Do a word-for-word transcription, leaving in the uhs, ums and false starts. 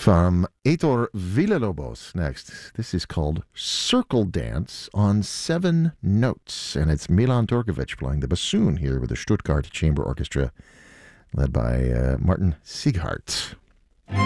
From Heitor Villalobos next. This is called Circle Dance on Seven Notes, and it's Milan Turkovic playing the bassoon here with the Stuttgart Chamber Orchestra, led by uh, Martin Sieghardt.